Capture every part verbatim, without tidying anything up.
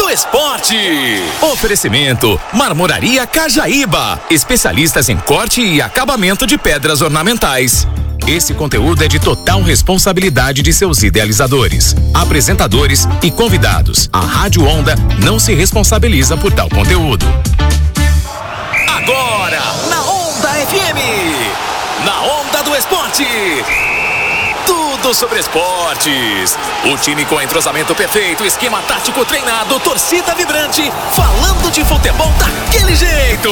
do Esporte. Oferecimento Marmoraria Cajaíba, especialistas em corte e acabamento de pedras ornamentais. Esse conteúdo é de total responsabilidade de seus idealizadores, apresentadores e convidados. A Rádio Onda não se responsabiliza por tal conteúdo. Agora, na Onda F M, na Onda do Esporte, tudo sobre esportes. O time com entrosamento perfeito, esquema tático treinado, torcida vibrante, falando de futebol daquele jeito.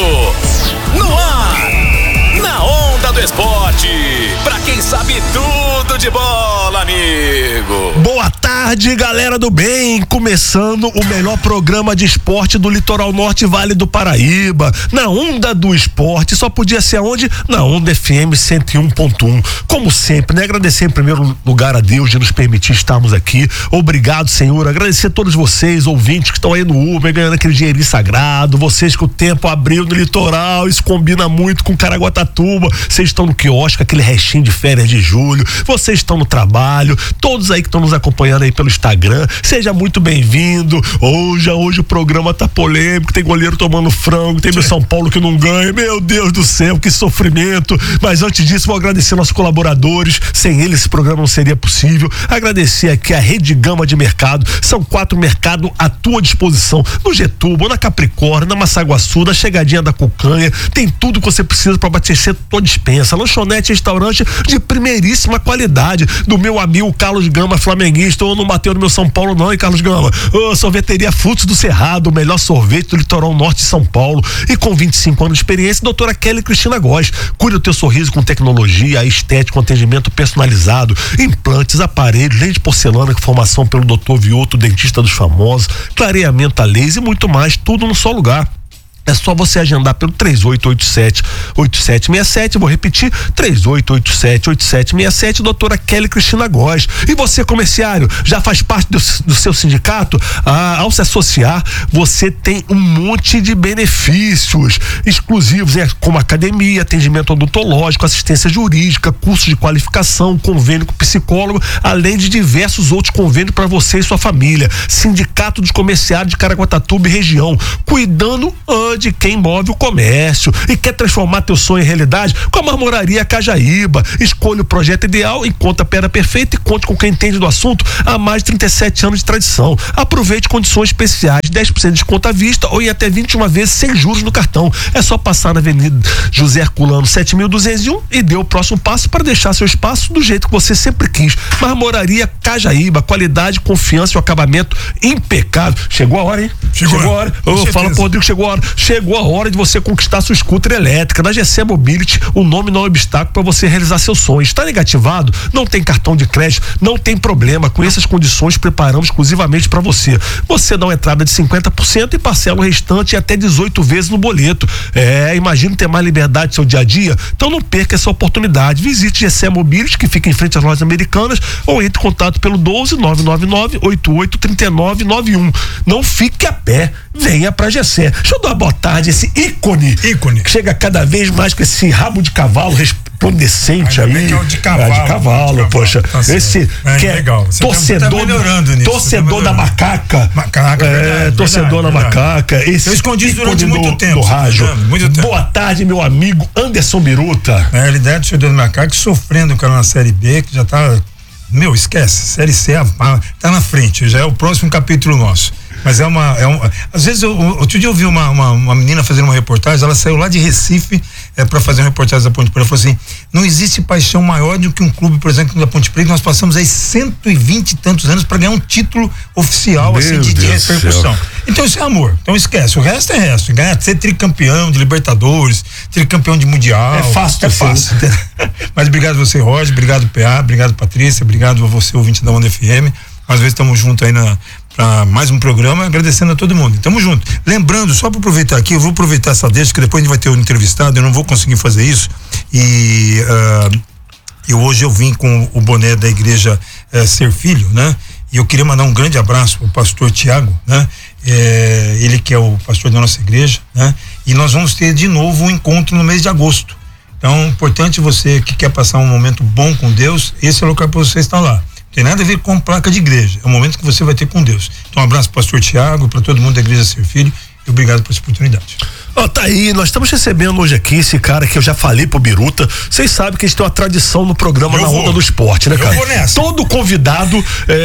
No ar, na Onda do Esporte, pra quem sabe tudo de bola, amigo. Boa tarde, galera do bem, começando o melhor programa de esporte do Litoral Norte e Vale do Paraíba, na Onda do Esporte. Só podia ser aonde? Na Onda F M cento e um ponto um. Como sempre, né? Agradecer em primeiro lugar a Deus de nos permitir estarmos aqui. Obrigado, Senhor. Agradecer a todos vocês, ouvintes que estão aí no Uber, ganhando aquele dinheirinho sagrado. Vocês que o tempo abriu no litoral, isso combina muito com Caraguatatuba. Vocês estão no quiosque, aquele restinho de férias de julho. Vocês estão no trabalho. Todos aí que estão nos acompanhando aí pelo Instagram, seja muito bem-vindo. Hoje, hoje o programa tá polêmico, tem goleiro tomando frango, tem meu São Paulo que não ganha. Meu Deus do céu, que sofrimento. Mas antes disso, vou agradecer nossos colaboradores. Sem eles esse programa não seria possível. Agradecer aqui a Rede Gama de Mercado. São quatro mercados à tua disposição, no Getúbal, na Capricórnio, na Massaguaçu, na Chegadinha da Cucanha. Tem tudo que você precisa para abastecer tua dispensa. Lanchonete, restaurante de primeiríssima qualidade, do meu amigo Carlos Gama, flamenguista. Ou não bateu no meu São Paulo não, hein, Carlos Gama? Oh, sorveteria Frutos do Cerrado, o melhor sorvete do litoral norte de São Paulo. E com vinte e cinco anos de experiência, doutora Kelly Cristina Góes. Cuida do teu sorriso com tecnologia, estético, atendimento personalizado, implantes, aparelhos, lente de porcelana com formação pelo doutor Vioto, dentista dos famosos, clareamento a laser e muito mais, tudo no só lugar. É só você agendar pelo três oito oito sete, oito sete seis sete, vou repetir, três oito oito sete, oito sete seis sete, doutora Kelly Cristina Góes. E você, comerciário, já faz parte do, do seu sindicato? Ah, ao se associar, você tem um monte de benefícios exclusivos, né? Como academia, atendimento odontológico, assistência jurídica, curso de qualificação, convênio com psicólogo, além de diversos outros convênios para você e sua família. Sindicato dos Comerciários de Caraguatatuba e região, cuidando ah, de quem move o comércio e quer transformar teu sonho em realidade com a Marmoraria Cajaíba. Escolha o projeto ideal, encontre a pedra perfeita e conte com quem entende do assunto há mais de trinta e sete anos de tradição. Aproveite condições especiais, dez por cento de desconto à vista ou em até vinte e uma vezes sem juros no cartão. É só passar na Avenida José Herculano sete mil duzentos e um e dê o próximo passo para deixar seu espaço do jeito que você sempre quis. Marmoraria Cajaíba, qualidade, confiança e o acabamento impecável. Chegou a hora, hein? Chegou, chegou a hora. Oh, fala pro Rodrigo, chegou a hora. Chegou a hora de você conquistar sua scooter elétrica. Na G C Mobility, o nome não é obstáculo para você realizar seus sonhos. Está negativado? Não tem cartão de crédito? Não tem problema. Com essas condições, preparamos exclusivamente para você. Você dá uma entrada de cinquenta por cento e parcela o restante em até dezoito vezes no boleto. É, imagina ter mais liberdade no seu dia a dia? Então não perca essa oportunidade. Visite G C Mobility, que fica em frente às lojas americanas, ou entre em contato pelo doze, nove nove nove, oito oito três nove nove um. Não fique a pé. Venha pra G C. Deixa eu dar uma boa tarde, esse ícone, ícone que chega cada vez mais com esse rabo de cavalo resplandecente aí. Que é o de cavalo. É, de cavalo, de poxa. Tá esse é, que é legal. Você torcedor, tá melhorando nisso, torcedor tá da macaca. Macaca, é, verdade, torcedor verdade, da verdade. macaca. Esse eu escondi isso durante do, muito tempo. Do rádio. Muito tempo. Boa tarde, meu amigo Anderson Biruta. Na realidade, torcedor da macaca sofrendo com ela na Série B, que já tá. Meu, esquece. Série C tá na frente, já é o próximo capítulo nosso. Mas é uma. É um, às vezes, eu, outro dia eu vi uma, uma, uma menina fazendo uma reportagem, ela saiu lá de Recife é, para fazer uma reportagem da Ponte Preta. Ela falou assim: não existe paixão maior do que um clube, por exemplo, da Ponte Preta. Nós passamos aí cento e vinte e tantos anos para ganhar um título oficial, Meu assim, de, de repercussão. Então isso é amor. Então esquece. O resto é resto. Ganhar, ser tricampeão de Libertadores, tricampeão de Mundial. É fácil, é fácil. Mas obrigado a você, Roger. Obrigado, P A. Obrigado, Patrícia. Obrigado a você, ouvinte da Onda F M. Às vezes estamos juntos aí na. Para mais um programa, agradecendo a todo mundo. Tamo junto. Lembrando, só para aproveitar aqui, eu vou aproveitar essa deixa, que depois a gente vai ter um entrevistado, eu não vou conseguir fazer isso. E uh, eu, hoje eu vim com o boné da igreja uh, Ser Filho, né? E eu queria mandar um grande abraço pro pastor Tiago, né? É, ele que é o pastor da nossa igreja, né? E nós vamos ter de novo um encontro no mês de agosto. Então, importante você que quer passar um momento bom com Deus, esse é o local para você estar lá. tem nada a ver com placa de igreja, é o momento que você vai ter com Deus. Então um abraço pro pastor Tiago, para todo mundo da Igreja Ser Filho, e obrigado por essa oportunidade. Ó, oh, tá aí, nós estamos recebendo hoje aqui esse cara que eu já falei pro Biruta. Vocês sabem que a gente tem uma tradição no programa eu Na vou. Onda do Esporte, né, cara? Eu vou nessa. Todo convidado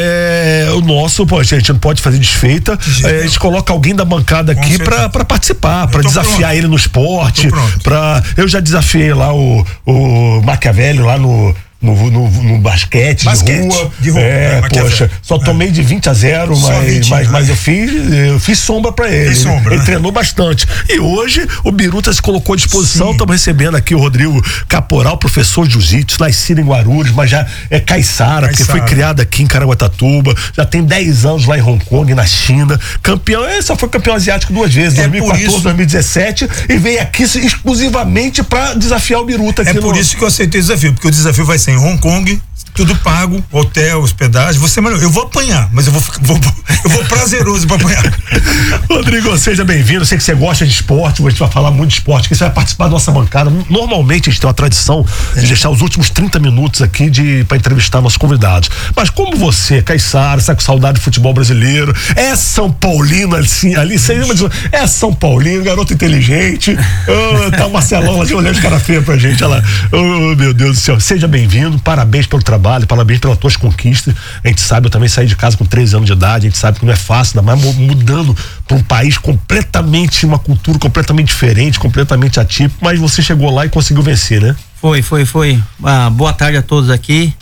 é o nosso, pô, a gente não pode fazer desfeita, é, a gente coloca alguém da bancada aqui pra, pra participar, pra desafiar pronto. ele no esporte, pra, eu já desafiei lá o, o Maquiavelli lá no No, no, no basquete, basquete, de rua. De rua é, é, poxa, só tomei é. de vinte a zero, mas, vinte, mas, né? mas eu fiz eu fiz sombra pra ele. Sombra, ele né? treinou bastante. E hoje o Biruta se colocou à disposição. Estamos recebendo aqui o Rodrigo Caporal, professor de jiu-jitsu, nascido em Guarulhos, mas já é caiçara, porque foi criado aqui em Caraguatatuba. Já tem dez anos lá em Hong Kong, na China. Campeão, ele só foi campeão asiático duas vezes, é dois mil e quatorze, dois mil e dezessete, e veio aqui exclusivamente pra desafiar o Biruta aqui. É por no... isso que eu aceitei o desafio, porque o desafio vai ser em Hong Kong, tudo pago, hotel, hospedagem, você, eu vou apanhar, mas eu vou, vou eu vou prazeroso pra apanhar. Rodrigo, seja bem-vindo, eu sei que você gosta de esporte, a gente vai falar muito de esporte, que você vai participar da nossa bancada. Normalmente a gente tem uma tradição de deixar os últimos trinta minutos aqui de, pra entrevistar nossos convidados, mas como você, caiçara, está com saudade do futebol brasileiro, é São Paulino assim, ali, você é São Paulino, garoto inteligente, oh, tá o Marcelão lá de olhando de cara feia pra gente, olha lá, oh meu Deus do céu, seja bem-vindo, parabéns pelo trabalho, parabéns pelas tuas conquistas. A gente sabe, eu também saí de casa com treze anos de idade, a gente sabe que não é fácil, ainda mais mudando para um país completamente, uma cultura completamente diferente, completamente atípico, mas você chegou lá e conseguiu vencer, né? Foi, foi, foi. Ah, boa tarde a todos aqui.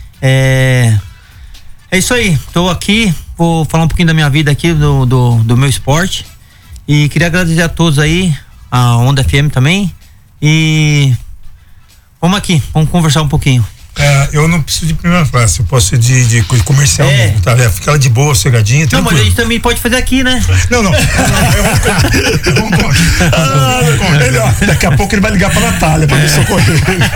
É, é isso aí, tô aqui, vou falar um pouquinho da minha vida aqui, do, do, do meu esporte, e queria agradecer a todos aí, a Onda F M também, e vamos aqui, vamos conversar um pouquinho. É, eu não preciso de primeira frase, eu posso ir de, de comercial é. mesmo, tá? Fica ela de boa, sossegadinha, não, tranquilo. mas a gente também pode fazer aqui, né? Não, não, não, eu vou com ele, ó, daqui a pouco ele vai ligar pra Natália pra me socorrer.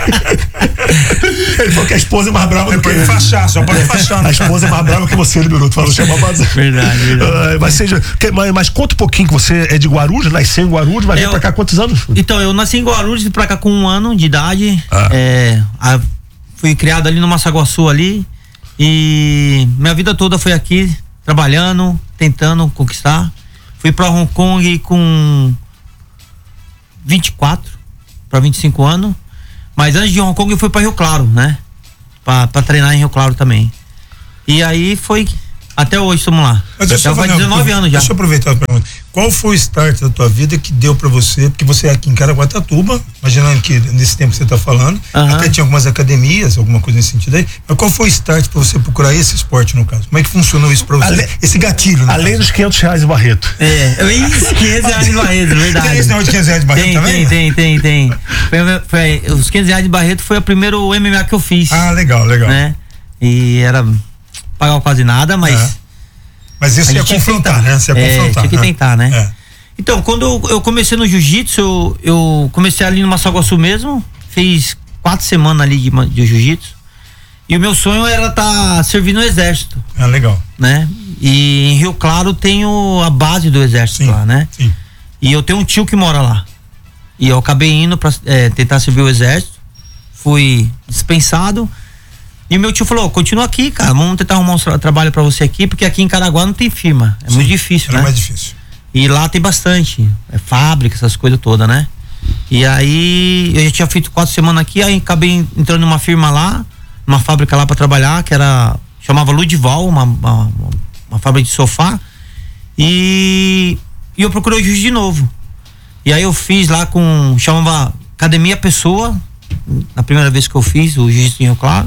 Ele falou que a esposa é mais brava do que ele. Fachar, só pode fachar. A esposa é mais brava que você, Biruta, falou chamar pra... Verdade, verdade. Uh, mas seja, que, mas, mas conta um pouquinho que você é de Guarulhos, nasceu em Guarulhos, vai vir pra cá há quantos anos? Então, eu nasci em Guarulhos, vim pra cá com um ano de idade, ah. é, a, fui criado ali no Massaguaçu ali, e minha vida toda foi aqui, trabalhando, tentando conquistar. Fui pra Hong Kong com vinte e quatro para vinte e cinco anos, mas antes de Hong Kong eu fui pra Rio Claro, né? Pra, pra treinar em Rio Claro também. E aí foi, até hoje estamos lá. Mas já faz dezenove anos já. Deixa eu aproveitar a pergunta. Qual foi o start da tua vida que deu pra você, porque você é aqui em Caraguatatuba, imaginando que nesse tempo que você tá falando, uh-huh. até tinha algumas academias, alguma coisa nesse sentido aí, mas qual foi o start pra você procurar esse esporte no caso? Como é que funcionou isso pra você? Ale... Esse gatilho, né? Além dos quinhentos reais de Barreto. É, eu isso, quinhentos reais de Barreto, verdade. Tem esse negócio de quinhentos reais de Barreto tem, também? Tem, tem, tem, tem. Foi, foi, os quinhentos reais de Barreto foi o primeiro M M A que eu fiz. Ah, legal, legal. Né? E era, pagava quase nada, mas... É. Mas isso ia confrontar, né? Você ia é, confrontar. Tinha que né? tentar, né? É. Então, quando eu, eu comecei no jiu-jitsu, eu, eu comecei ali no Massaguaçu mesmo, fiz quatro semanas ali de, de jiu-jitsu, e o meu sonho era estar tá servindo o exército. Ah, legal. Né? E em Rio Claro tenho a base do exército sim, lá, né? Sim. E eu tenho um tio que mora lá. E eu acabei indo pra é, tentar servir o exército, fui dispensado, e o meu tio falou, continua aqui, cara, vamos tentar arrumar um tra- trabalho pra você aqui, porque aqui em Caraguá não tem firma, é sim, muito difícil, era né? É mais difícil. E lá tem bastante, é fábrica, essas coisas todas, né? E aí, eu já tinha feito quatro semanas aqui, aí acabei entrando numa firma lá, numa fábrica lá pra trabalhar, que era, chamava Ludival, uma, uma, uma fábrica de sofá, e, e eu procurei o jiu-jitsu de novo. E aí eu fiz lá com, chamava Academia Pessoa, na primeira vez que eu fiz o jiu-jitsu em Rio Claro,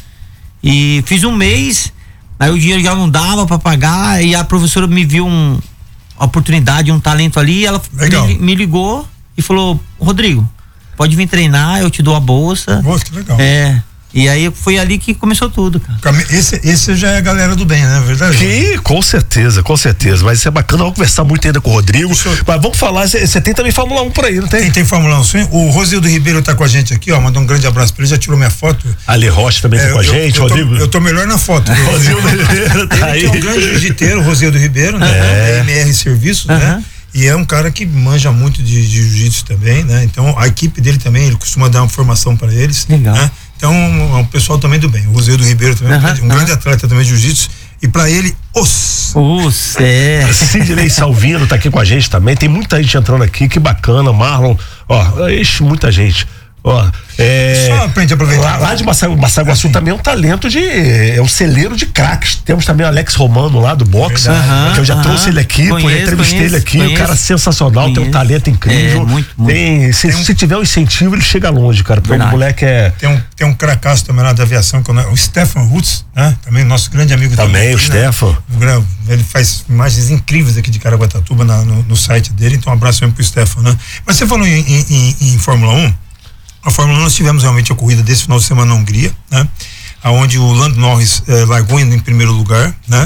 e fiz um mês, aí o dinheiro já não dava pra pagar, e a professora me viu um oportunidade, um talento ali, ela me, me ligou e falou, Rodrigo, pode vir treinar, eu te dou a bolsa. Nossa, que legal. É, e aí foi ali que começou tudo, cara. Esse, esse já é a galera do bem, né? Verdade? Que, com certeza, com certeza, mas isso é bacana, vamos conversar muito ainda com o Rodrigo, senhor... mas vamos falar, você tem também Fórmula um por aí, não tem? Tem, tem Fórmula um, sim. O Rosildo Ribeiro tá com a gente aqui, ó, mandou um grande abraço pra ele, já tirou minha foto. Ali Rocha também é, tá com a gente, eu Rodrigo. Tô, eu tô melhor na foto. Rosildo Ribeiro tá aí. Ele que é um grande jiu-jiteiro, o Rosildo Ribeiro, né? É. M R Serviços, uhum. né? E é um cara que manja muito de, de jiu-jitsu também, né? Então a equipe dele também, ele costuma dar uma formação para eles. Legal. Né? Então, é um pessoal também do bem. O Roseildo Ribeiro também, Uhum, um uhum. grande atleta também de jiu-jitsu. E pra ele, os. Os, é. Sidney Salvino tá aqui com a gente também. Tem muita gente entrando aqui, que bacana. Marlon, ó, ixi, muita gente. Ó, é, Só pra gente aproveitar. Lá, lá de Massaguaçu assim. Também é um talento de. É um celeiro de craques. Temos também o Alex Romano lá do boxe, Verdade. que eu já Aham, trouxe ele aqui, conheço, eu entrevistei conheço, ele aqui. conheço, o cara é sensacional, conheço. tem um talento incrível. É, muito, muito. Tem, se, Tem um- se tiver um incentivo, ele chega longe, cara. Porque o Verdade. moleque é. Tem um, tem um cracaço também lá da aviação, que é o Stefan Rutz, né? Também nosso grande amigo. Também, o né? Stefan. O gran- Ele faz imagens incríveis aqui de Caraguatatuba na, no, no site dele, então um abraço mesmo pro Stefan, né? Mas você falou em, em, em, em Fórmula um, a Fórmula um nós tivemos realmente a corrida desse final de semana na Hungria, né? Onde o Lando Norris eh, largou em, em primeiro lugar, né?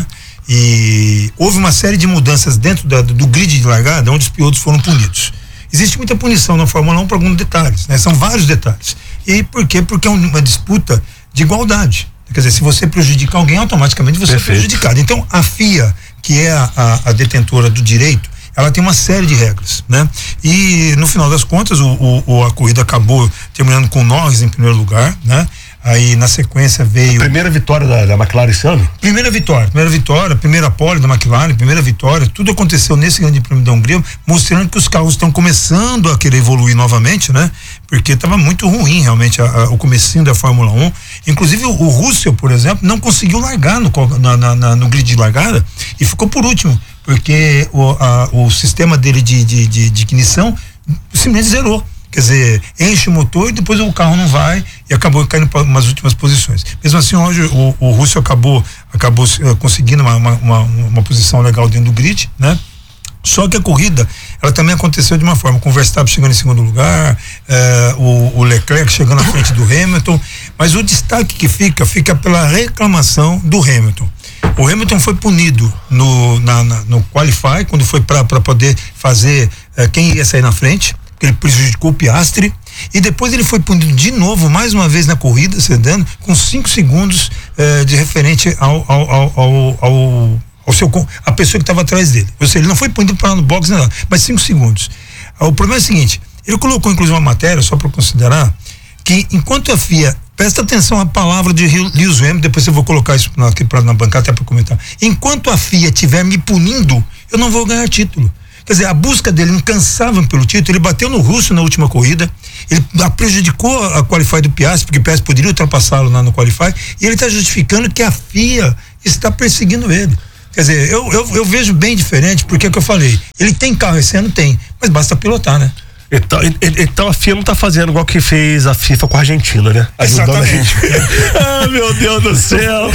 E houve uma série de mudanças dentro da, do grid de largada, onde os pilotos foram punidos. Existe muita punição na Fórmula um por alguns detalhes, né? São vários detalhes. E por quê? Porque é uma disputa de igualdade. Quer dizer, se você prejudica alguém, automaticamente você Perfeito. é prejudicado. Então, a F I A, que é a, a, a detentora do direito, ela tem uma série de regras, né? E no final das contas, o, o, a corrida acabou terminando com o Norris em primeiro lugar, né? Aí na sequência veio. Primeira vitória da, da McLaren esse ano? Primeira vitória, primeira vitória, primeira pole da McLaren, primeira vitória, tudo aconteceu nesse Grande Prêmio da Hungria, mostrando que os carros estão começando a querer evoluir novamente, né? Porque estava muito ruim realmente a, a, o comecinho da Fórmula um. Inclusive o, o Russell, por exemplo, não conseguiu largar no, na, na, na, no grid de largada e ficou por último, porque o, a, o sistema dele de, de, de, de ignição simplesmente zerou. Quer dizer, enche o motor e depois o carro não vai e acabou caindo para umas últimas posições. Mesmo assim, hoje o, o Russell acabou, acabou uh, conseguindo uma, uma, uma, uma posição legal dentro do grid, né? Só que a corrida, ela também aconteceu de uma forma, com o Verstappen chegando em segundo lugar, eh, o, o Leclerc chegando à frente do Hamilton, mas o destaque que fica, fica pela reclamação do Hamilton. O Hamilton foi punido no, na, na, no Qualify, quando foi para poder fazer eh, quem ia sair na frente, porque ele prejudicou o Piastri, e depois ele foi punido de novo, mais uma vez na corrida, cedendo, com cinco segundos eh, de referente ao, ao, ao, ao, ao, ao seu, a pessoa que estava atrás dele. Ou seja, ele não foi punido para no box, não, mas cinco segundos. O problema é o seguinte, ele colocou inclusive uma matéria, só para considerar, que enquanto a F I A, presta atenção à palavra de Lewis Hamilton, depois eu vou colocar isso na, aqui pra, na bancada até para comentar, enquanto a F I A estiver me punindo, eu não vou ganhar título. Quer dizer, a busca dele incansável pelo título, ele bateu no Russo na última corrida, ele prejudicou a Qualify do Piastri, porque o Piastri poderia ultrapassá-lo lá no Qualify, e ele está justificando que a F I A está perseguindo ele. Quer dizer, eu, eu, eu vejo bem diferente, porque é o que eu falei, ele tem carro esse ano? Tem, mas basta pilotar, né? Então, então a F I A não tá fazendo igual que fez a FIFA com a Argentina, né? Ajudando a gente. Ah, meu Deus do céu.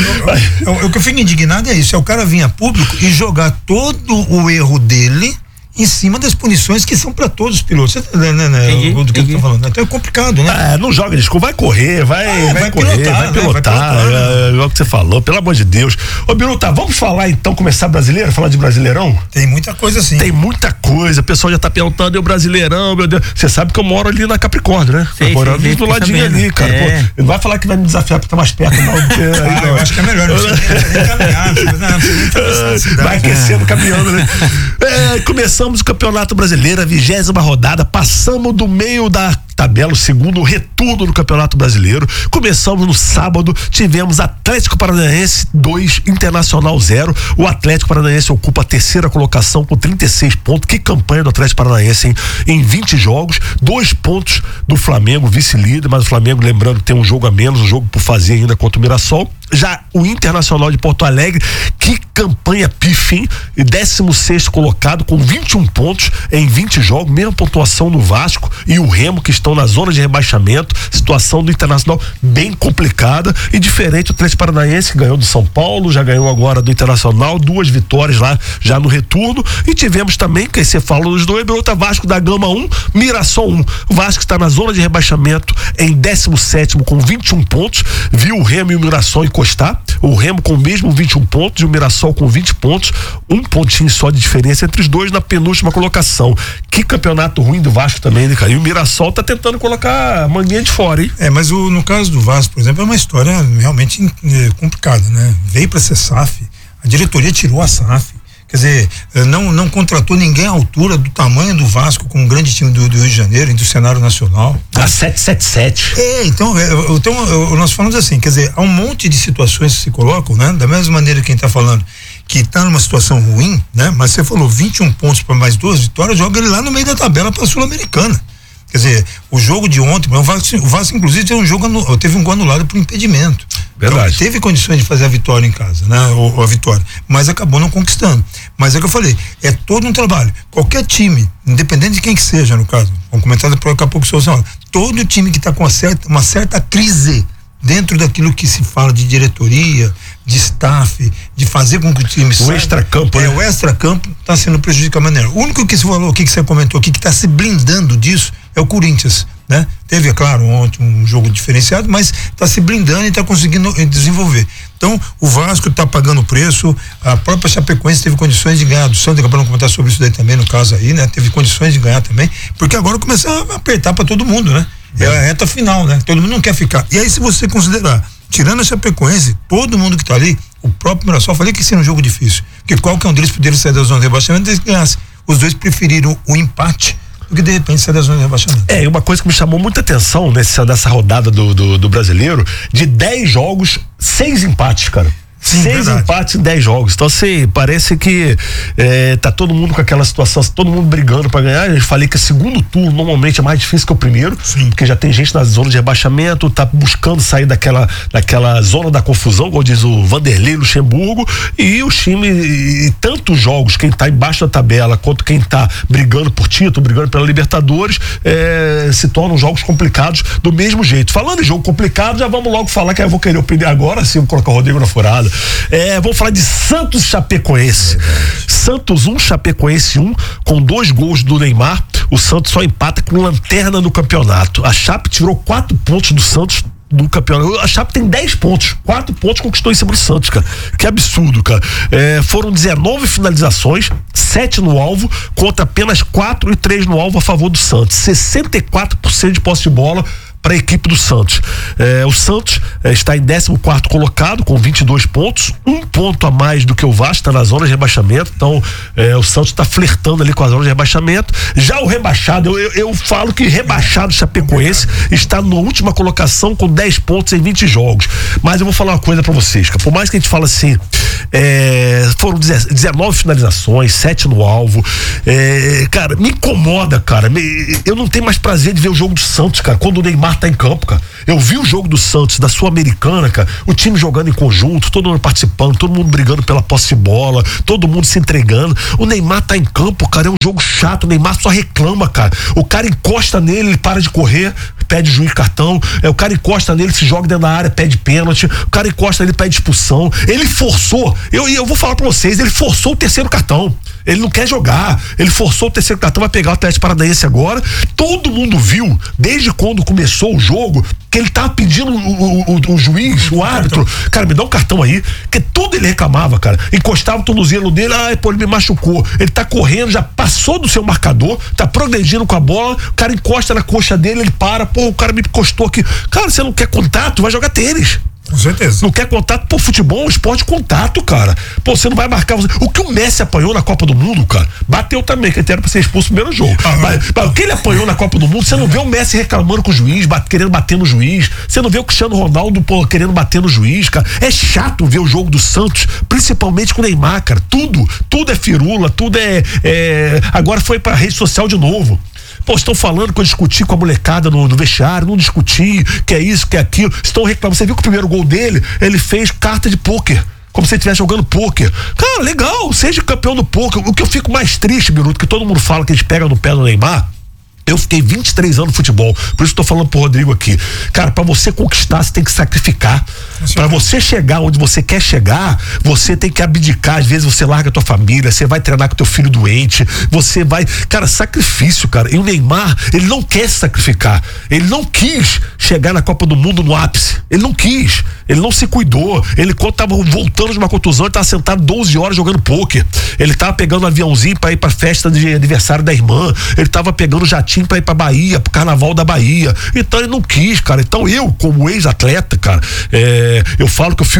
O que eu fico indignado é isso, é o cara vir a público e jogar todo o erro dele em cima das punições que são para todos os pilotos. Você, né, né, entendi, o, do que entendi. eu tô falando. Então é complicado, né? É, não joga desculpa, vai correr, vai, Ah, vai, vai correr, pilotar, vai né? pilotar, Vai pilotar, é, igual que você falou, pelo amor de Deus. Ô, Biruta, vamos falar então, começar brasileiro, falar de Brasileirão? Tem muita coisa assim. Tem muita coisa, o pessoal já tá perguntando, eu Brasileirão, meu Deus. Você sabe que eu moro ali na Capricórnio, né? Sei, Tô morando sei, sei, do fiquei ladinho sabendo. ali, cara. É. Pô, não vai falar que vai me desafiar pra estar mais perto, não. Porque aí, Ah, não. eu acho que é melhor, não precisa nem- nem caminhar, não precisa- não precisa nem atravessar a cidade. Vai aquecendo, caminhando, né? É, começamos o Campeonato Brasileiro, a vigésima rodada, passamos do meio da tabela, o segundo retorno do Campeonato Brasileiro. Começamos no sábado, tivemos Atlético Paranaense dois, Internacional zero. O Atlético Paranaense ocupa a terceira colocação com trinta e seis pontos. Que campanha do Atlético Paranaense, hein? Em vinte jogos, dois pontos do Flamengo, vice-líder, mas o Flamengo, lembrando que tem um jogo a menos, um jogo por fazer ainda contra o Mirassol. Já o Internacional de Porto Alegre, que campanha pifim, décimo sexto colocado com vinte e um pontos em vinte jogos, mesma pontuação no Vasco e o Remo, que estão na zona de rebaixamento. Situação do Internacional bem complicada e diferente. O Atlético Paranaense ganhou do São Paulo, já ganhou agora do Internacional, duas vitórias lá já no retorno. E tivemos também, que você fala dos dois, Berota, Vasco da Gama um, Mirassol um. O Vasco está na zona de rebaixamento em décimo sétimo com vinte e um pontos, viu o Remo e o Mirassol encostar. O Remo com o mesmo vinte e um pontos e o Mirassol com vinte pontos, um pontinho só de diferença entre os dois na penúltima colocação. Que campeonato ruim do Vasco também, né, cara? E o Mirassol tá tentando colocar a manguinha de fora, hein? É, mas o, no caso do Vasco, por exemplo, é uma história realmente é, complicada, né? Veio para ser S A F, a diretoria tirou a S A F. Quer dizer, não, não contratou ninguém à altura do tamanho do Vasco, com um grande time do, do Rio de Janeiro, do cenário nacional. A sete sete sete. É, então, é, então, nós falamos assim, quer dizer, há um monte de situações que se colocam, né? Da mesma maneira que quem está falando que está numa situação ruim, né? Mas você falou vinte e um pontos para mais duas vitórias, joga ele lá no meio da tabela para a Sul-Americana. Quer dizer, o jogo de ontem, o Vasco, o Vasco inclusive teve um jogo, teve um gol anulado por impedimento. Verdade. Então, teve condições de fazer a vitória em casa, né? Ou, ou a vitória, mas acabou não conquistando. Mas é o que eu falei, é todo um trabalho. Qualquer time, independente de quem que seja, no caso, vamos comentar daqui a pouco sobre isso, todo time que está com uma certa, uma certa crise dentro daquilo que se fala de diretoria, de staff, de fazer com que o time o extra-campo, é, né? o extra-campo está sendo prejudicado de maneira. O único que se falou aqui, que você comentou aqui, que está se blindando disso é o Corinthians, né? Teve, é claro, ontem um jogo diferenciado, mas está se blindando e está conseguindo desenvolver. Então, o Vasco está pagando o preço, a própria Chapecoense teve condições de ganhar do Santos, acabou de comentar sobre isso daí também, no caso aí, né? Teve condições de ganhar também, porque agora começa a apertar para todo mundo, né? É a reta final, né? Todo mundo não quer ficar. E aí, se você considerar, tirando a Chapecoense, todo mundo que tá ali, o próprio Mirassol, falei que seria um jogo difícil, porque qualquer um deles poderia sair da zona de rebaixamento e ganhasse. Os dois preferiram o empate do que de repente sair da zona de rebaixamento. É, uma coisa que me chamou muita atenção nessa, nessa rodada do, do, do brasileiro, de dez jogos, seis empates, cara. Sim, Seis verdade. empates em dez jogos. Então, assim, parece que é, tá todo mundo com aquela situação, todo mundo brigando pra ganhar. Eu falei que o segundo turno normalmente é mais difícil que o primeiro, Sim. porque já tem gente na zona de rebaixamento, tá buscando sair daquela, daquela zona da confusão, como diz o Vanderlei Luxemburgo, e os times, e tantos jogos, quem tá embaixo da tabela, quanto quem tá brigando por título, brigando pela Libertadores, é, se tornam jogos complicados do mesmo jeito. Falando em jogo complicado, já vamos logo falar que eu vou querer opinar agora, sim, vou colocar o Rodrigo na furada. É, vamos falar de Santos e Chapecoense. Santos um, Chapecoense um, com dois gols do Neymar. O Santos só empata com lanterna no campeonato. A Chape tirou quatro pontos do Santos do campeonato. A Chape tem dez pontos, quatro pontos conquistou em cima do Santos, cara. Que absurdo, cara. É, foram dezenove finalizações, sete no alvo, contra apenas quatro e três no alvo a favor do Santos. sessenta e quatro por cento de posse de bola para a equipe do Santos. É, o Santos é, está em décimo quarto colocado com vinte e dois pontos, um ponto a mais do que o Vasco, está na zona de rebaixamento. Então é, o Santos está flertando ali com a zona de rebaixamento. Já o rebaixado, eu, eu, eu falo que rebaixado Chapecoense está na última colocação com dez pontos em vinte jogos. Mas eu vou falar uma coisa para vocês, cara. Por mais que a gente fale assim, é, foram dezenove finalizações, sete no alvo. É, cara, me incomoda, cara. Me, eu não tenho mais prazer de ver o jogo do Santos, cara, quando o Neymar tá em campo, cara. Eu vi o jogo do Santos, da Sul-Americana, cara, o time jogando em conjunto, todo mundo participando, todo mundo brigando pela posse de bola, todo mundo se entregando. O Neymar tá em campo, cara, é um jogo chato, o Neymar só reclama, cara. O cara encosta nele, ele para de correr, pede juiz cartão, é, o cara encosta nele, se joga dentro da área, pede pênalti, o cara encosta nele, pede expulsão. Ele forçou, eu, eu vou falar pra vocês, ele forçou o terceiro cartão. Ele não quer jogar, ele forçou o terceiro cartão, vai pegar o Atlético Paranaense agora. Todo mundo viu, desde quando começou o jogo, que ele tava pedindo o, o, o, o juiz, o árbitro, cara, me dá um cartão aí, que tudo ele reclamava, cara. Encostava o tornozelo dele, ah, pô, ele me machucou. Ele tá correndo, já passou do seu marcador, tá progredindo com a bola, o cara encosta na coxa dele, ele para, pô, o cara me encostou aqui. Cara, você não quer contato, vai jogar tênis. Com certeza. Não quer contato? Pô, futebol é um esporte de contato, cara. Pô, você não vai marcar. O que o Messi apanhou na Copa do Mundo, cara, bateu também, que ele era pra ser expulso no primeiro jogo. Ah, mas, mas o que ele apanhou na Copa do Mundo, você não vê o Messi reclamando com o juiz, bate, querendo bater no juiz. Você não vê o Cristiano Ronaldo, pô, querendo bater no juiz, cara. É chato ver o jogo do Santos, principalmente com o Neymar, cara. Tudo, tudo é firula, tudo é. é... Agora foi pra rede social de novo. Pô, estão falando que eu discuti com a molecada no, no vestiário, não discuti, que é isso, que é aquilo. Estão reclamando. Você viu que o primeiro gol dele, ele fez carta de pôquer, como se ele estivesse jogando pôquer. Cara, legal, seja campeão do pôquer. O que eu fico mais triste, Biruto, que todo mundo fala que eles pegam no pé do Neymar. Eu fiquei vinte e três anos no futebol, por isso tô falando pro Rodrigo aqui. Cara, pra você conquistar, você tem que sacrificar. Pra você chegar onde você quer chegar, você tem que abdicar. Às vezes você larga a tua família, você vai treinar com teu filho doente, você vai... Cara, sacrifício, cara. E o Neymar, ele não quer se sacrificar. Ele não quis chegar na Copa do Mundo no ápice. Ele não quis. Ele não se cuidou. Ele, quando tava voltando de uma contusão, ele tava sentado doze horas jogando pôquer. Ele tava pegando um aviãozinho pra ir pra festa de aniversário da irmã. Ele tava pegando jatinho pra ir pra Bahia, pro carnaval da Bahia. Então ele não quis, cara. Então eu, como ex-atleta, cara, é, eu falo que eu fico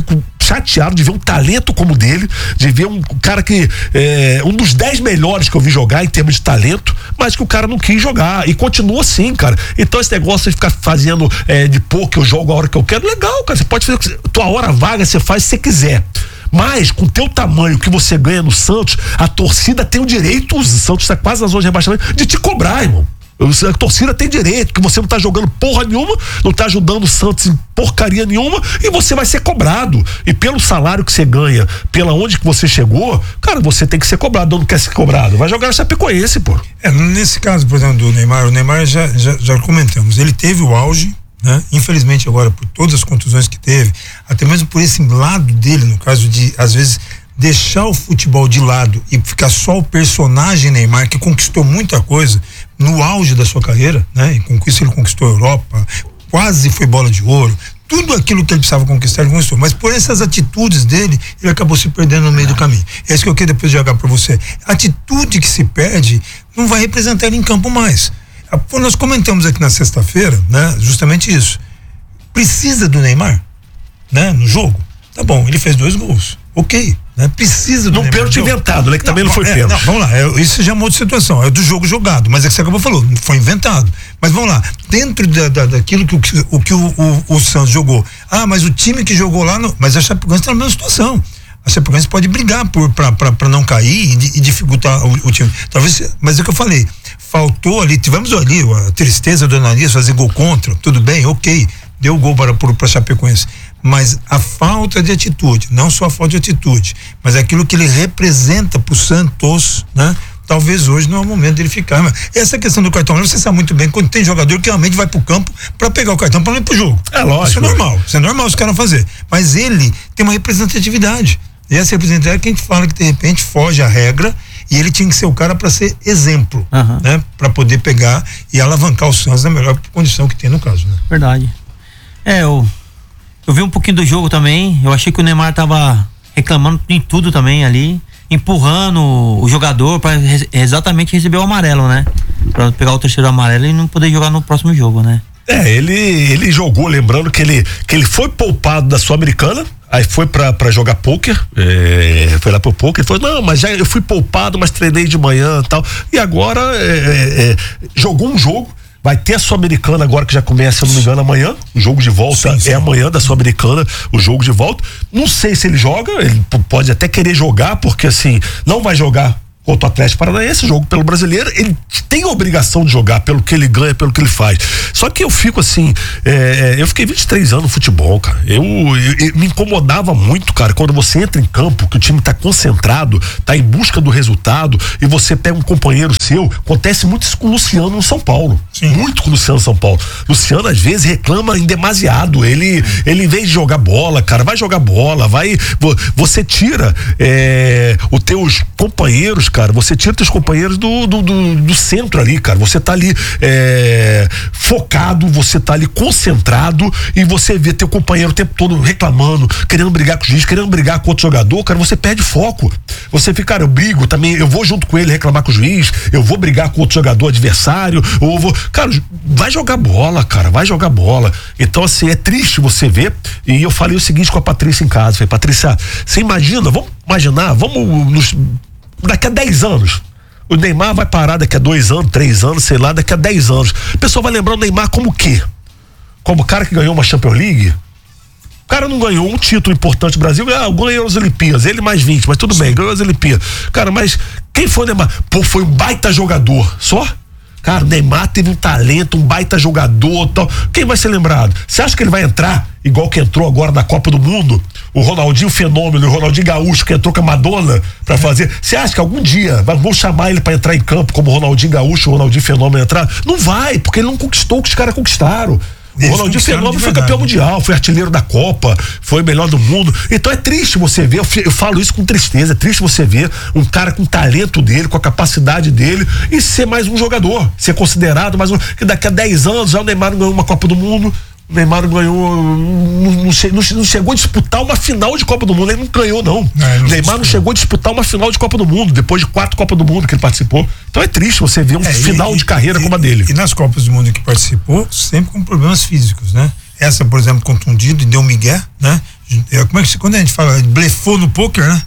chateado de ver um talento como o dele, de ver um cara que é um dos dez melhores que eu vi jogar em termos de talento, mas que o cara não quis jogar e continua assim, cara. Então esse negócio de ficar fazendo é, de pô, que eu jogo a hora que eu quero, legal, cara, você pode fazer tua hora vaga, você faz se você quiser. Mas, com o teu tamanho que você ganha no Santos, a torcida tem o direito, o Santos está quase na zona de rebaixamento, de te cobrar, irmão. A torcida tem direito, que você não tá jogando porra nenhuma, não tá ajudando o Santos em porcaria nenhuma, e você vai ser cobrado. E pelo salário que você ganha, pela onde que você chegou, cara, você tem que ser cobrado. Não quer ser cobrado? Vai jogar na Chapecoense, pô. É, nesse caso, por exemplo, do Neymar, o Neymar já, já, já comentamos, ele teve o auge, né? Infelizmente agora, por todas as contusões que teve, até mesmo por esse lado dele, no caso de, às vezes, deixar o futebol de lado e ficar só o personagem Neymar, que conquistou muita coisa no auge da sua carreira, né? E com isso ele conquistou a Europa, quase foi bola de ouro, tudo aquilo que ele precisava conquistar ele conquistou, mas por essas atitudes dele, ele acabou se perdendo no meio do caminho. É isso que eu quero depois jogar para você. A atitude que se perde não vai representar ele em campo mais. Nós comentamos aqui na sexta-feira, né? Justamente isso. Precisa do Neymar, né? No jogo. Tá bom, ele fez dois gols. Ok, né? Precisa do Num pênalti inventado, né? Que não, também não foi é, pênalti. Não, vamos lá, é, isso já é uma outra situação, é do jogo jogado, mas é que você acabou falando, foi inventado. Mas vamos lá, dentro da, da, daquilo que, o, o, que o, o, o Santos jogou, ah, mas o time que jogou lá, não, mas a Chapecoense está na mesma situação. A Chapecoense pode brigar para não cair e, e dificultar o, o time. Talvez, mas é o que eu falei, faltou ali, tivemos ali a tristeza do Ananias fazer gol contra, tudo bem, ok, deu gol para a Chapecoense. Mas a falta de atitude, não só a falta de atitude, mas aquilo que ele representa pro Santos, né? Talvez hoje não é o momento dele ficar. Essa questão do cartão, você sabe muito bem, quando tem jogador que realmente vai pro campo para pegar o cartão para não ir pro jogo. É lógico. Isso é normal, isso é normal os caras fazer. Mas ele tem uma representatividade. E essa representatividade é que a gente fala que de repente foge à regra e ele tinha que ser o cara para ser exemplo, uhum. né? Para poder pegar e alavancar o Santos na melhor condição que tem no caso, né? Verdade. É, eu Eu vi um pouquinho do jogo também, eu achei que o Neymar tava reclamando em tudo também ali, empurrando o jogador para res, exatamente receber o amarelo, né? Pra pegar o terceiro amarelo e não poder jogar no próximo jogo, né? É, ele, ele jogou, lembrando que ele, que ele foi poupado da Sul-Americana, aí foi pra, pra jogar pôquer, é, foi lá pro pôquer, ele falou, não, mas já eu fui poupado, mas treinei de manhã e tal, e agora é, é, jogou um jogo. Vai ter a Sul-Americana agora que já começa, se eu não me engano, amanhã. O jogo de volta sim, sim. é amanhã da Sul-Americana, o jogo de volta. Não sei se ele joga, ele pode até querer jogar, porque assim, não vai jogar contra o Atlético Paranaense, jogo pelo Brasileiro, ele tem a obrigação de jogar pelo que ele ganha, pelo que ele faz. Só que eu fico assim, é, eu fiquei vinte e três anos no futebol, cara. Eu, eu, eu me incomodava muito, cara, quando você entra em campo, que o time tá concentrado, tá em busca do resultado, e você pega um companheiro seu. Acontece muito isso com o Luciano no São Paulo. Sim. Muito com o Luciano no São Paulo. Luciano, às vezes, reclama em demasiado. Ele, ele em vez de jogar bola, cara, vai jogar bola, vai. Você tira é, os teus companheiros, cara, você tira teus companheiros do, do, do, do centro ali, cara, você tá ali é, focado, você tá ali concentrado e você vê teu companheiro o tempo todo reclamando, querendo brigar com o juiz, querendo brigar com outro jogador, cara, você perde foco, você fica, cara, eu brigo também, eu vou junto com ele reclamar com o juiz, eu vou brigar com outro jogador adversário, ou vou, cara, vai jogar bola, cara, vai jogar bola. Então assim, é triste você ver, e eu falei o seguinte com a Patrícia em casa, falei, Patrícia, você imagina, vamos imaginar, vamos nos daqui a dez anos, o Neymar vai parar daqui a dois anos, três anos, sei lá, daqui a dez anos. O pessoal vai lembrar o Neymar como o quê? Como o cara que ganhou uma Champions League? O cara não ganhou um título importante do Brasil, ah, ganhou as Olimpíadas, ele mais vinte, mas tudo Sim. bem, ganhou as Olimpíadas. Cara, mas quem foi o Neymar? Pô, foi um baita jogador, só? Cara, o Neymar teve um talento, um baita jogador, tal. Quem vai ser lembrado? Você acha que ele vai entrar igual que entrou agora na Copa do Mundo? O Ronaldinho Fenômeno, o Ronaldinho Gaúcho que entrou com a Madonna pra fazer. Você acha que algum dia vão chamar ele pra entrar em campo como o Ronaldinho Gaúcho, o Ronaldinho Fenômeno entrar? Não vai, porque ele não conquistou o que os caras conquistaram. O Ronaldinho Fenômeno foi campeão mundial, foi artilheiro da Copa, foi melhor do mundo. Então é triste você ver, eu, eu falo isso com tristeza, é triste você ver um cara com o talento dele, com a capacidade dele e ser mais um jogador, ser considerado mais um, que daqui a dez anos já o Neymar ganhou uma Copa do Mundo, o Neymar ganhou, não, não, não chegou a disputar uma final de Copa do Mundo, ele não ganhou não, é, não o Neymar não chegou a disputar uma final de Copa do Mundo, depois de quatro Copas do Mundo que ele participou. Então é triste você ver um é, final e, de carreira e, como a dele. E nas Copas do Mundo que participou, sempre com problemas físicos, né? Essa, por exemplo, contundido e deu migué, né? como é que quando a gente fala, blefou no poker, né?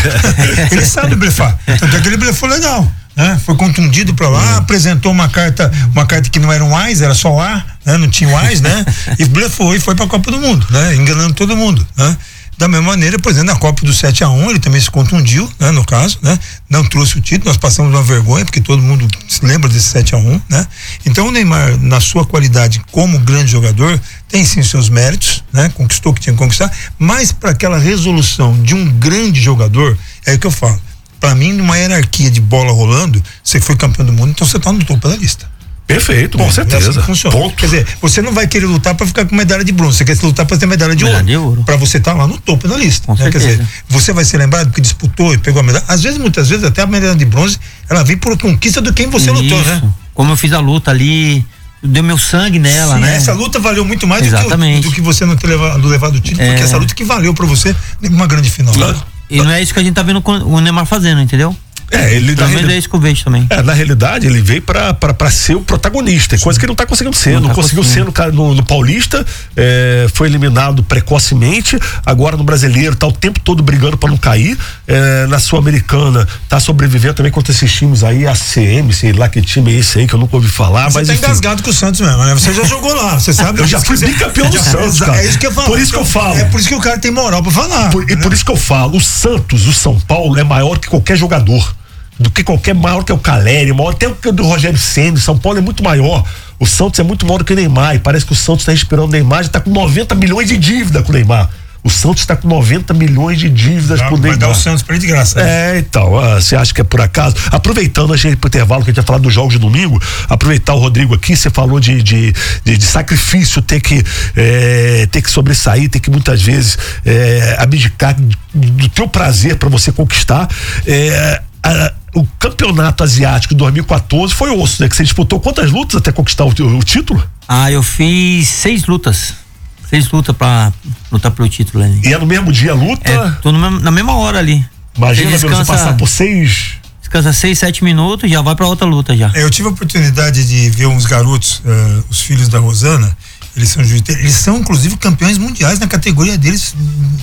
É. Ele sabe blefar. Tanto é que ele blefou legal. Né? Foi contundido para lá, é. apresentou uma carta, uma carta que não era um AIS, era só A, né? Não tinha um AIS, né? E blefou e foi para a Copa do Mundo, né? Enganando todo mundo, né? Da mesma maneira, por exemplo, na Copa do sete a um, ele também se contundiu, né? No caso, né? Não trouxe o título, nós passamos uma vergonha, porque todo mundo se lembra desse sete a um, né? Então o Neymar, na sua qualidade como grande jogador, tem sim seus méritos, né? Conquistou o que tinha que conquistar, mas para aquela resolução de um grande jogador, é o que eu falo. Para mim, numa hierarquia de bola rolando, você foi campeão do mundo, então você tá no topo da lista. Perfeito, com Bom, certeza. É assim que funciona. Ponto. Quer dizer, você não vai querer lutar para ficar com medalha de bronze, você quer lutar para ter medalha de medalha ouro. De ouro. Para você estar tá lá no topo da lista. Com né? Quer certeza. dizer, você vai ser lembrado porque disputou e pegou a medalha. Às vezes, muitas vezes, até a medalha de bronze, ela vem por conquista do quem você Isso. lutou, né? Como eu fiz a luta ali, deu meu sangue nela, Sim, né? Essa luta valeu muito mais do que, o, do que você não ter levado, levado o título, É. porque essa luta que valeu para você uma grande final. Claro. E não é isso que a gente tá vendo o Neymar fazendo, entendeu? É, ele Pelo na, menos é isso que eu vejo também. é, na realidade, ele veio pra, pra, pra ser o protagonista, coisa que ele não tá conseguindo ser. Não, Não não tá conseguiu ser no, no, no Paulista, é, foi eliminado precocemente, agora no Brasileiro tá o tempo todo brigando pra não cair, é, na Sul-Americana tá sobrevivendo também contra esses times aí, a C M, sei lá que time é esse aí que eu nunca ouvi falar. Você mas tá enfim. engasgado com o Santos mesmo, né? Você já jogou lá, você sabe. Eu já fui bicampeão do Santos, cara. É isso que eu falo. Por isso que eu falo. É por isso que o cara tem moral pra falar. Por, e por isso que eu falo, o Santos, o São Paulo é maior que qualquer jogador, do que qualquer, maior que o Caleri, maior até que o do Rogério Ceni. São Paulo é muito maior. O Santos é muito maior do que o Neymar, e parece que o Santos está esperando o Neymar, já tá com noventa milhões de dívida com o Neymar. O Santos está com noventa milhões de dívidas Não, pro Neymar. Vai dar o Santos pra ele de graça. Né? É, então, você acha que é por acaso? Aproveitando a gente pro intervalo, que a gente ia falar dos jogos de domingo, aproveitar o Rodrigo aqui, você falou de, de, de, de sacrifício, ter que, é, ter que sobressair, ter que muitas vezes é, abdicar do teu prazer para você conquistar. É, a, o campeonato asiático de dois mil e quatorze foi osso, né? Que você disputou quantas lutas até conquistar o, o título? Ah, eu fiz seis lutas. Seis lutas pra lutar pelo título ali. E é no mesmo dia a luta? É, tô no mesmo, na mesma hora ali. Imagina você você passar por seis. Descansa seis, sete minutos, já vai pra outra luta já. Eu tive a oportunidade de ver uns garotos, uh, os filhos da Rosana, eles são jiu-jitsu, eles são inclusive campeões mundiais na categoria deles,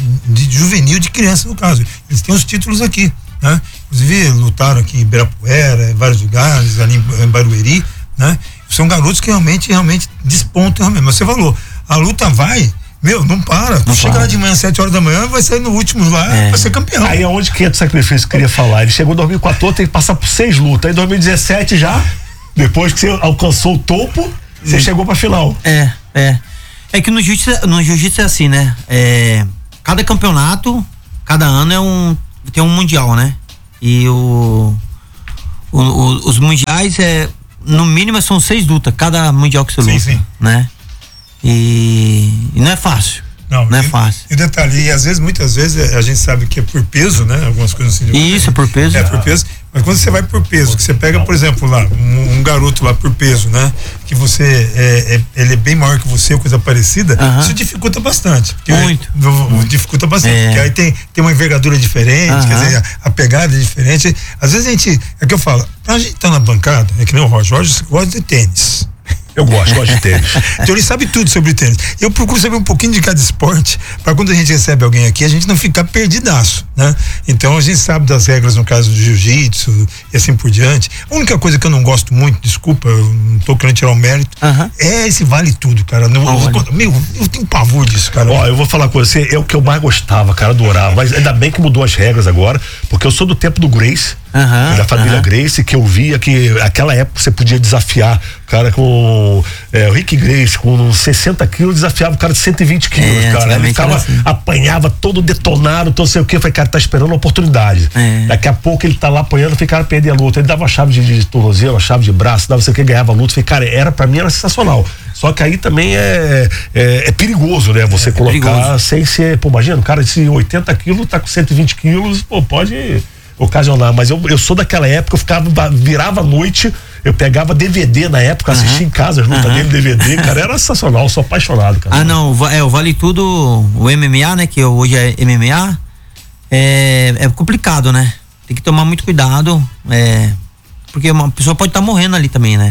de juvenil, de criança no caso. Eles têm os títulos aqui, né? Inclusive lutaram aqui em Ibirapuera, em vários lugares, ali em, em Barueri, né? São garotos que realmente, realmente despontam realmente. Mas você falou, a luta vai, meu, não para. Tu chega lá de manhã, sete horas da manhã, vai sair no último lá, é. vai ser campeão. Aí é onde que entra o sacrifício que eu queria falar. Ele chegou em dois mil e quatorze, tem que passar por seis lutas. Aí em dois mil e dezessete já, depois que você alcançou o topo, você hum. chegou pra final. É, é. É que no jiu-jitsu, no jiu-jitsu é assim, né? É, cada campeonato, cada ano é um, tem um mundial, né? E o, o, o os mundiais é, no mínimo são seis lutas, cada mundial que você luta, sim, sim. né? E, e não é fácil. Não, não é e, fácil. E detalhe, e às vezes, muitas vezes, a gente sabe que é por peso, né? Algumas coisas assim. De Isso, é por peso. É por peso. Mas quando você vai por peso, que você pega, por exemplo, lá, um, um garoto lá por peso, né? Que você, é, é, ele é bem maior que você, coisa parecida, uh-huh. isso dificulta bastante. Muito. Aí, dificulta bastante, é. porque aí tem, tem uma envergadura diferente, uh-huh. quer dizer, a, a pegada é diferente. Às vezes a gente, é que eu falo, pra gente estar na bancada, é que nem o Roger, o Roger gosta de tênis. Eu gosto, gosto de tênis. Então ele sabe tudo sobre tênis. Eu procuro saber um pouquinho de cada esporte, para quando a gente recebe alguém aqui, a gente não ficar perdidaço, né? Então a gente sabe das regras no caso do jiu-jitsu e assim por diante. A única coisa que eu não gosto muito, desculpa, eu não tô querendo tirar o mérito, uh-huh. é esse vale tudo, cara. Não, oh, eu, meu, eu tenho pavor disso, cara. Ó, eu vou falar com você, é o que eu mais gostava, cara, adorava. Mas ainda bem que mudou as regras agora, porque eu sou do tempo do Grace, uh-huh, da família uh-huh. Grace, que eu via que naquela época você podia desafiar o cara com é, o Rick Grace com sessenta quilos, desafiava o cara de cento e vinte quilos, é, cara. Ele ficava, assim. apanhava todo detonado, todo sei o que. Eu falei, cara, tá esperando uma oportunidade. É. Daqui a pouco ele tá lá apanhando, o cara perdia a luta. Ele dava a chave de, de tornozelo, a chave de braço, dava sei o que, ganhava a luta. Eu falei, cara, era pra mim, era sensacional. Só que aí também é, é, é perigoso, né? Você é, colocar perigoso. Sem ser, pô, imagina, o cara de oitenta quilos tá com cento e vinte quilos, pô, pode ocasionar. Mas eu, eu sou daquela época, eu ficava, virava a noite. Eu pegava D V D na época, uhum. assistia em casa as lutas uhum. dele, D V D, cara, era sensacional, eu sou apaixonado, cara. Ah, não, é, o Vale Tudo, o M M A, né, que hoje é M M A, é, é complicado, né? Tem que tomar muito cuidado, é, porque uma pessoa pode estar tá morrendo ali também, né?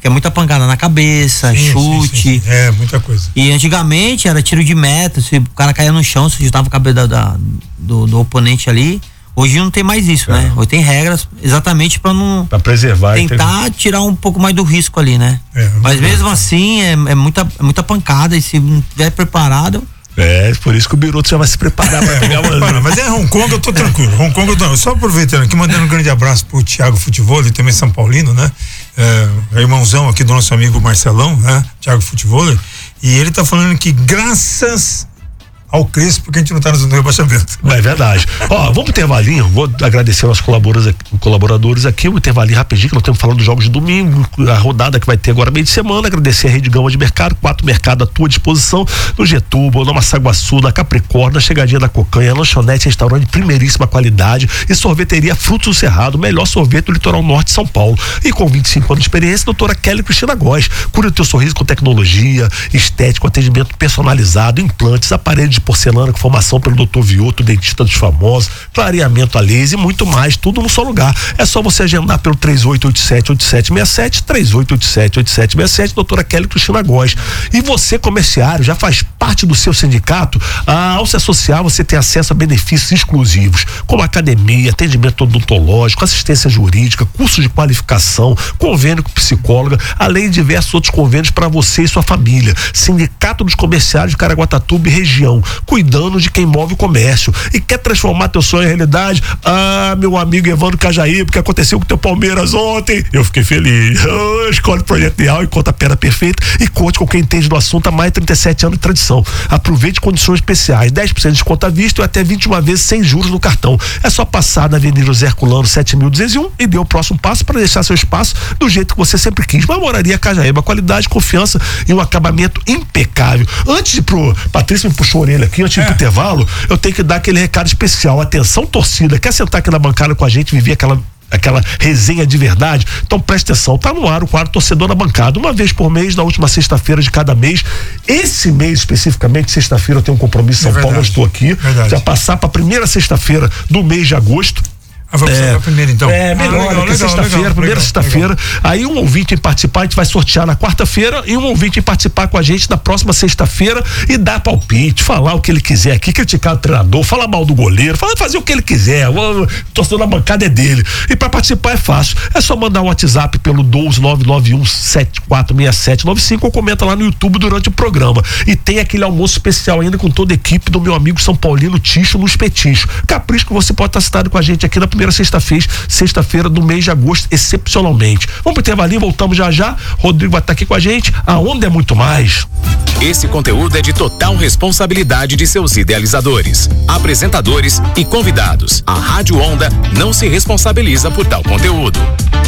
porque é muita pancada na cabeça, Sim, chute. sim, sim. É, muita coisa. E antigamente era tiro de meta, se o cara caía no chão, se jutava a cabeça da, da, do, do oponente ali. Hoje não tem mais isso, é. né? Hoje tem regras exatamente para não. Pra preservar. Tentar tem... tirar um pouco mais do risco ali, né? É, Mas mesmo bem. assim é, é, muita, é muita pancada, e se não estiver preparado. É, por isso que o Biruto já vai se preparar pra pegar uma. Mas é Hong Kong, eu tô tranquilo. Hong Kong eu tô. Só aproveitando aqui, mandando um grande abraço pro Thiago Futebol, ele também é São Paulino, né? É, é irmãozão aqui do nosso amigo Marcelão, né? Thiago Futebol. E ele tá falando que graças ao Crespo, porque a gente não tá no rebaixamento. É verdade. Ó, vamos pro intervalinho, vou agradecer aos colaboradores, colaboradores aqui, o intervalinho rapidinho, que nós estamos falando dos jogos de domingo, a rodada que vai ter agora meio de semana, agradecer a Rede Gama de Mercado, quatro mercados à tua disposição, no Getúbal, no Massaguaçu, na Capricórnio, na Chegadinha da Cocanha, lanchonete, restaurante de primeiríssima qualidade e sorveteria Frutos do Cerrado, o melhor sorvete do litoral norte de São Paulo. E com vinte e cinco anos de experiência, doutora Kelly Cristina Góes, cura o teu sorriso com tecnologia, estético, atendimento personalizado, implantes, aparelhos de porcelana com formação pelo doutor Vioto, dentista dos famosos, clareamento a laser e muito mais, tudo num só lugar. É só você agendar pelo três oito oito sete, oito sete seis sete, três oito oito sete, oito sete seis sete, doutora Kelly Cristina Góes. E você, comerciário, já faz parte do seu sindicato? Ah, ao se associar, você tem acesso a benefícios exclusivos, como academia, atendimento odontológico, assistência jurídica, curso de qualificação, convênio com psicóloga, além de diversos outros convênios para você e sua família. Sindicato dos Comerciários de Caraguatatuba e região, cuidando de quem move o comércio. E quer transformar teu sonho em realidade? Ah, meu amigo Evandro Cajaí, porque aconteceu com o teu Palmeiras ontem. Eu fiquei feliz. Oh, escolhe o projeto ideal e conta a pena perfeita e conte com quem entende do assunto há mais de trinta e sete anos de tradição. Aproveite condições especiais, dez por cento de desconto à vista e até vinte e uma vezes sem juros no cartão. É só passar na Avenida José Herculano sete mil duzentos e um e dê o próximo passo para deixar seu espaço do jeito que você sempre quis. Uma moraria Cajaíba, qualidade, confiança e um acabamento impecável. Antes de pro Patrícia me puxou a orelha aqui, antes de ir pro intervalo, eu tenho que dar aquele recado especial. Atenção, torcida, quer sentar aqui na bancada com a gente, viver aquela aquela resenha de verdade? Então preste atenção, tá no ar o quadro Torcedor na Bancada, uma vez por mês, na última sexta-feira de cada mês. Esse mês especificamente, sexta-feira, eu tenho um compromisso em São é Paulo, eu estou aqui, verdade. Já passar para a primeira sexta-feira do mês de agosto. Ah, vamos é, primeiro então. É, melhor, ah, que sexta-feira, primeira sexta-feira. Aí um ouvinte em participar, a gente vai sortear na quarta-feira e um ouvinte em participar com a gente na próxima sexta-feira e dar palpite, falar o que ele quiser aqui, criticar o treinador, falar mal do goleiro, falar, fazer o que ele quiser. O torcedor na bancada é dele. E para participar é fácil. É só mandar um WhatsApp pelo doze nove nove um sete quatro seis sete nove cinco ou comenta lá no YouTube durante o programa. E tem aquele almoço especial ainda com toda a equipe do meu amigo São Paulino Ticho no Espetinho. Capricho que você pode estar citado com a gente aqui na primeira sexta-feira, sexta-feira do mês de agosto, excepcionalmente. Vamos pro intervalinho, voltamos já já. Rodrigo vai estar aqui com a gente. A Onda é muito mais. Esse conteúdo é de total responsabilidade de seus idealizadores, apresentadores e convidados. A Rádio Onda não se responsabiliza por tal conteúdo.